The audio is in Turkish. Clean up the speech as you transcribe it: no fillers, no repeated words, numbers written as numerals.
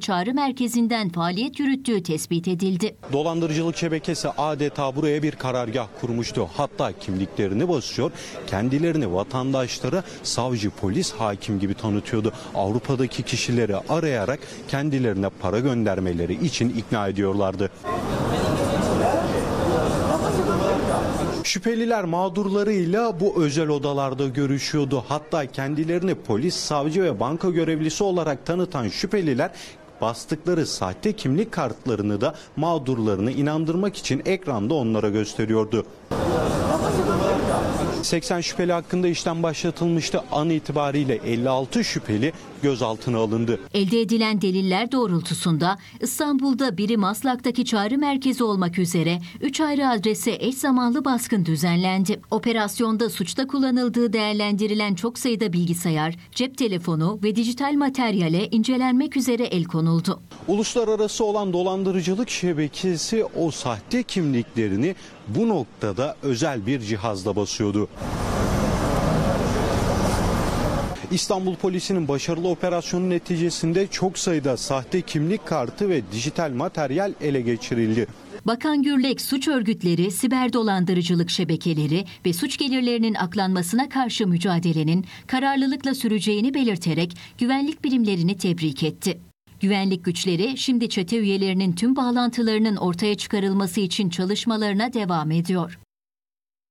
çağrı merkezinden faaliyet yürüttüğü tespit edildi. Dolandırıcılık şebekesi adeta buraya bir karargah kurmuştu. Hatta kimliklerini basıyor, kendilerini vatandaşlara savcı, polis, hakim gibi tanıtıyordu. Avrupa'daki kişileri arayarak kendilerine para göndermeleri için ikna ediyorlardı. Şüpheliler mağdurlarıyla bu özel odalarda görüşüyordu. Hatta kendilerini polis, savcı ve banka görevlisi olarak tanıtan şüpheliler bastıkları sahte kimlik kartlarını da mağdurlarını inandırmak için ekranda onlara gösteriyordu. 80 şüpheli hakkında işlem başlatılmıştı. An itibariyle 56 şüpheli gözaltına alındı. Elde edilen deliller doğrultusunda İstanbul'da biri Maslak'taki çağrı merkezi olmak üzere 3 ayrı adrese eş zamanlı baskın düzenlendi. Operasyonda suçta kullanıldığı değerlendirilen çok sayıda bilgisayar, cep telefonu ve dijital materyale incelenmek üzere el konuldu. Uluslararası olan dolandırıcılık şebekesi o sahte kimliklerini bu noktada özel bir cihazla basıyordu. İstanbul Polisi'nin başarılı operasyonu neticesinde çok sayıda sahte kimlik kartı ve dijital materyal ele geçirildi. Bakan Gürlek, suç örgütleri, siber dolandırıcılık şebekeleri ve suç gelirlerinin aklanmasına karşı mücadelenin kararlılıkla süreceğini belirterek güvenlik birimlerini tebrik etti. Güvenlik güçleri şimdi çete üyelerinin tüm bağlantılarının ortaya çıkarılması için çalışmalarına devam ediyor.